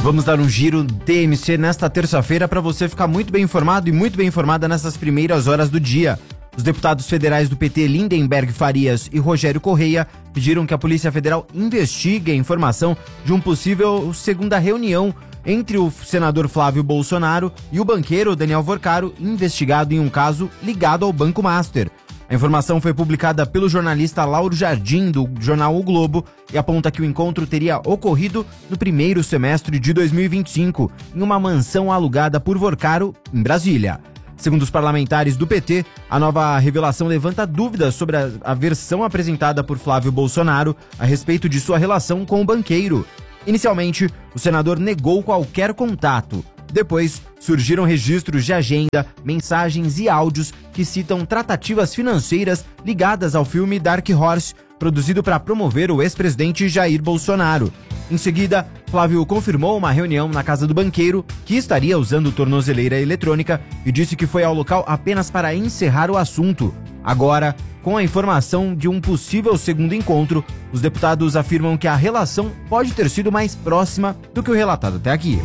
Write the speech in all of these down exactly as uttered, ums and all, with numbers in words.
Vamos dar um giro T M C nesta terça-feira para você ficar muito bem informado e muito bem informada nessas primeiras horas do dia. Os deputados federais do P T Lindenberg Farias e Rogério Correia pediram que a Polícia Federal investigue a informação de um possível segunda reunião entre o senador Flávio Bolsonaro e o banqueiro Daniel Vorcaro, investigado em um caso ligado ao Banco Master. A informação foi publicada pelo jornalista Lauro Jardim, do jornal O Globo, e aponta que o encontro teria ocorrido no primeiro semestre de dois mil e vinte e cinco, em uma mansão alugada por Vorcaro, em Brasília. Segundo os parlamentares do P T, a nova revelação levanta dúvidas sobre a, a versão apresentada por Flávio Bolsonaro a respeito de sua relação com o banqueiro. Inicialmente, o senador negou qualquer contato. Depois, surgiram registros de agenda, mensagens e áudios que citam tratativas financeiras ligadas ao filme Dark Horse, produzido para promover o ex-presidente Jair Bolsonaro. Em seguida, Flávio confirmou uma reunião na casa do banqueiro, que estaria usando tornozeleira eletrônica, e disse que foi ao local apenas para encerrar o assunto. Agora, com a informação de um possível segundo encontro, os deputados afirmam que a relação pode ter sido mais próxima do que o relatado até aqui.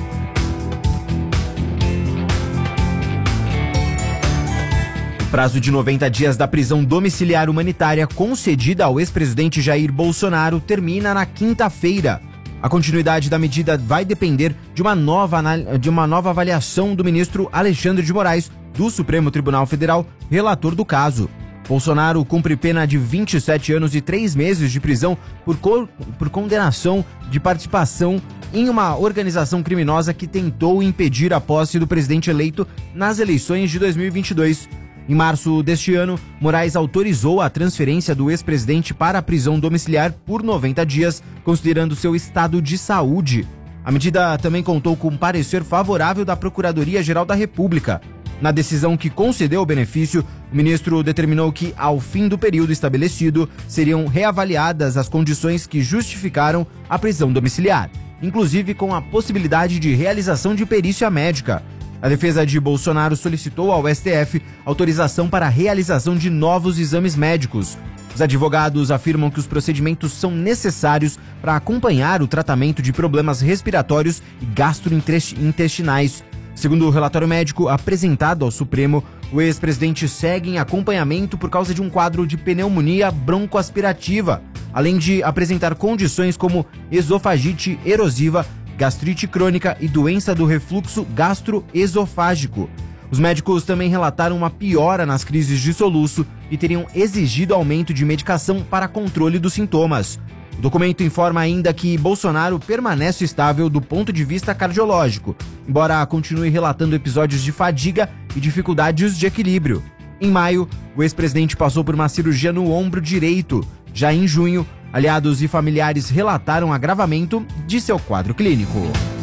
O prazo de noventa dias da prisão domiciliar humanitária concedida ao ex-presidente Jair Bolsonaro termina na quinta-feira. A continuidade da medida vai depender de uma nova, de uma nova avaliação do ministro Alexandre de Moraes, do Supremo Tribunal Federal, relator do caso. Bolsonaro cumpre pena de vinte e sete anos e três meses de prisão por, co- por condenação de participação em uma organização criminosa que tentou impedir a posse do presidente eleito nas eleições de dois mil e vinte e dois. Em março deste ano, Moraes autorizou a transferência do ex-presidente para a prisão domiciliar por noventa dias, considerando seu estado de saúde. A medida também contou com um parecer favorável da Procuradoria-Geral da República. Na decisão que concedeu o benefício, o ministro determinou que, ao fim do período estabelecido, seriam reavaliadas as condições que justificaram a prisão domiciliar, inclusive com a possibilidade de realização de perícia médica. A defesa de Bolsonaro solicitou ao S T F autorização para a realização de novos exames médicos. Os advogados afirmam que os procedimentos são necessários para acompanhar o tratamento de problemas respiratórios e gastrointestinais. Segundo o relatório médico apresentado ao Supremo, o ex-presidente segue em acompanhamento por causa de um quadro de pneumonia broncoaspirativa, além de apresentar condições como esofagite erosiva, gastrite crônica e doença do refluxo gastroesofágico. Os médicos também relataram uma piora nas crises de soluço e teriam exigido aumento de medicação para controle dos sintomas. O documento informa ainda que Bolsonaro permanece estável do ponto de vista cardiológico, embora continue relatando episódios de fadiga e dificuldades de equilíbrio. Em maio, o ex-presidente passou por uma cirurgia no ombro direito. Já em junho, aliados e familiares relataram agravamento de seu quadro clínico.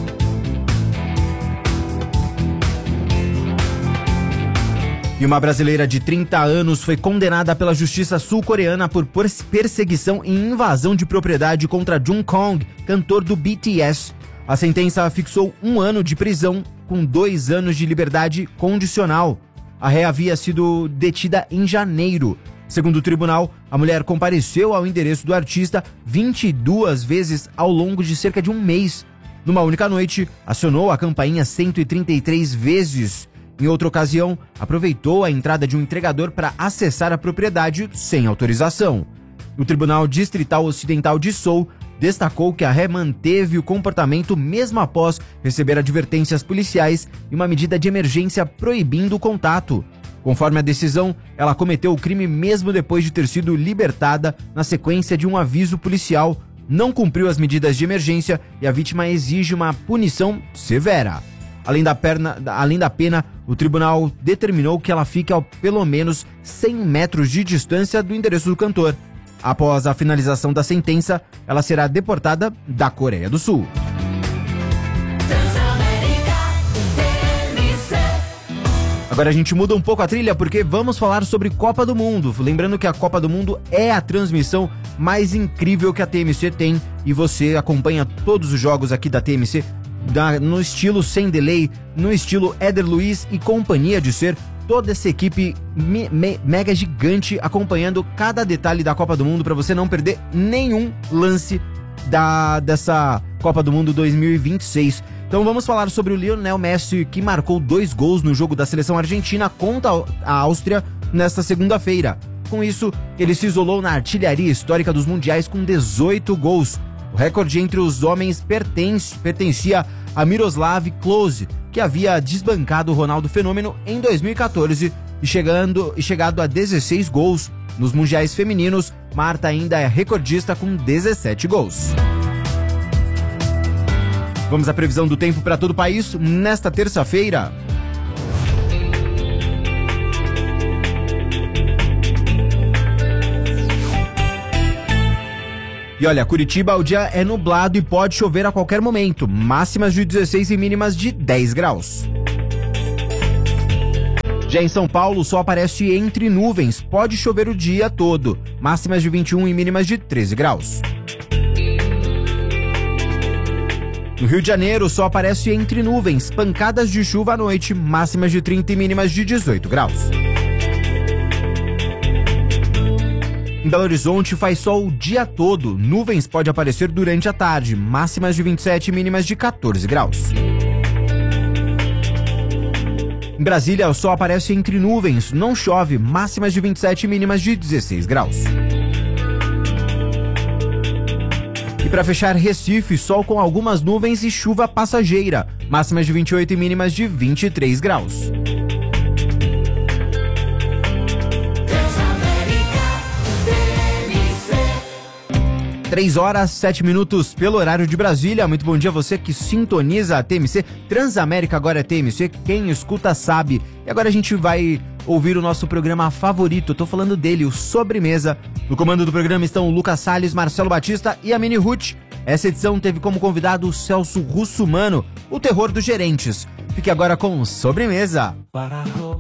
E uma brasileira de trinta anos foi condenada pela justiça sul-coreana por perseguição e invasão de propriedade contra Jungkook, cantor do B T S. A sentença fixou um ano de prisão com dois anos de liberdade condicional. A ré havia sido detida em janeiro. Segundo o tribunal, a mulher compareceu ao endereço do artista vinte e duas vezes ao longo de cerca de um mês. Numa única noite, acionou a campainha cento e trinta e três vezes. Em outra ocasião, aproveitou a entrada de um entregador para acessar a propriedade sem autorização. O Tribunal Distrital Ocidental de Seul destacou que a ré manteve o comportamento mesmo após receber advertências policiais e uma medida de emergência proibindo o contato. Conforme a decisão, ela cometeu o crime mesmo depois de ter sido libertada na sequência de um aviso policial, não cumpriu as medidas de emergência e a vítima exige uma punição severa. Além da, perna, além da pena, o tribunal determinou que ela fique a pelo menos cem metros de distância do endereço do cantor. Após a finalização da sentença, ela será deportada da Coreia do Sul. Agora a gente muda um pouco a trilha porque vamos falar sobre Copa do Mundo. Lembrando que a Copa do Mundo é a transmissão mais incrível que a T M C tem e você acompanha todos os jogos aqui da T M C da, no estilo sem delay, no estilo Éder Luiz e companhia de ser, toda essa equipe me, me, mega gigante acompanhando cada detalhe da Copa do Mundo para você não perder nenhum lance da, dessa Copa do Mundo dois mil e vinte e seis. Então vamos falar sobre o Lionel Messi, que marcou dois gols no jogo da seleção argentina contra a Áustria nesta segunda-feira. Com isso, ele se isolou na artilharia histórica dos mundiais com dezoito gols. O recorde entre os homens pertence, pertencia a Miroslav Klose, que havia desbancado o Ronaldo Fenômeno em dois mil e quatorze e, chegando, e chegado a dezesseis gols. Nos mundiais femininos, Marta ainda é recordista com dezessete gols. Vamos à previsão do tempo para todo o país nesta terça-feira. E olha, Curitiba, o dia é nublado e pode chover a qualquer momento. Máximas de dezesseis e mínimas de dez graus. Já em São Paulo, o sol aparece entre nuvens. Pode chover o dia todo. Máximas de vinte e um e mínimas de treze graus. No Rio de Janeiro, o sol aparece entre nuvens. Pancadas de chuva à noite. Máximas de trinta e mínimas de dezoito graus. Em Belo Horizonte faz sol o dia todo, nuvens pode aparecer durante a tarde, máximas de vinte e sete e mínimas de quatorze graus. Em Brasília o sol aparece entre nuvens, não chove, máximas de vinte e sete e mínimas de dezesseis graus. E para fechar, Recife, sol com algumas nuvens e chuva passageira, máximas de vinte e oito e mínimas de vinte e três graus. três horas, sete minutos pelo horário de Brasília. Muito bom dia a você que sintoniza a T M C. Transamérica agora é T M C, quem escuta sabe. E agora a gente vai ouvir o nosso programa favorito. Eu tô falando dele, o Sobremesa. No comando do programa estão o Lucas Salles, Marcelo Batista e a Mini Ruth. Essa edição teve como convidado o Celso Russumano, o terror dos gerentes. Fique agora com Sobremesa.